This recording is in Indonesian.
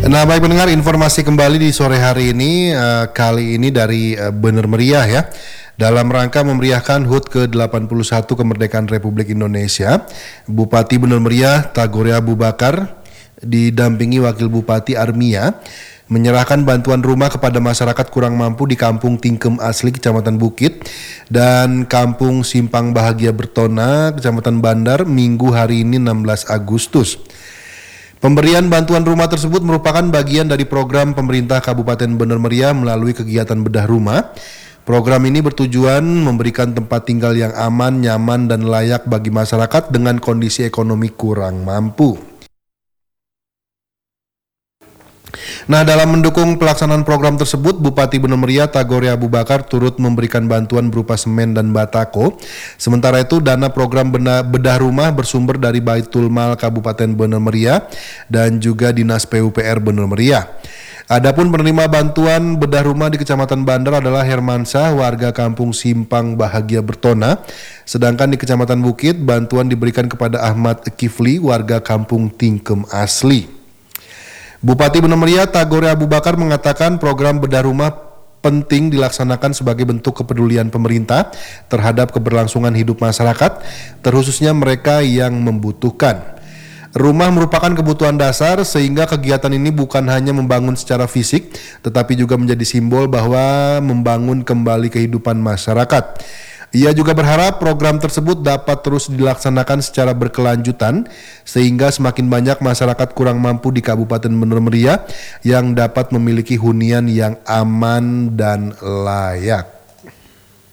Nah, baik pendengar, informasi kembali di sore hari ini, kali ini dari Bener Meriah ya. Dalam rangka memeriahkan HUT ke-81 Kemerdekaan Republik Indonesia, Bupati Bener Meriah Tagore Abu Bakar didampingi Wakil Bupati Armia menyerahkan bantuan rumah kepada masyarakat kurang mampu di Kampung Tingkem Asli, Kecamatan Bukit, dan Kampung Simpang Bahagia Bertona, Kecamatan Bandar, Minggu hari ini 16 Agustus. Pemberian bantuan rumah tersebut merupakan bagian dari program pemerintah Kabupaten Bener Meriah melalui kegiatan bedah rumah. Program ini bertujuan memberikan tempat tinggal yang aman, nyaman, dan layak bagi masyarakat dengan kondisi ekonomi kurang mampu. Nah, dalam mendukung pelaksanaan program tersebut, Bupati Bener Meriah Tagore Abu Bakar turut memberikan bantuan berupa semen dan batako. Sementara itu, dana program bedah rumah bersumber dari Baitul Mal Kabupaten Bener Meriah dan juga Dinas PUPR Bener Meriah. Adapun penerima bantuan bedah rumah di Kecamatan Bandar adalah Hermansyah, warga Kampung Simpang Bahagia Bertona. Sedangkan di Kecamatan Bukit, bantuan diberikan kepada Ahmad Kifli, warga Kampung Tingkem Asli. Bupati Bener Meriah Tagore Abu Bakar mengatakan program bedah rumah penting dilaksanakan sebagai bentuk kepedulian pemerintah terhadap keberlangsungan hidup masyarakat, terkhususnya mereka yang membutuhkan. Rumah merupakan kebutuhan dasar sehingga kegiatan ini bukan hanya membangun secara fisik, tetapi juga menjadi simbol bahwa membangun kembali kehidupan masyarakat. Ia juga berharap program tersebut dapat terus dilaksanakan secara berkelanjutan sehingga semakin banyak masyarakat kurang mampu di Kabupaten Bener Meriah yang dapat memiliki hunian yang aman dan layak.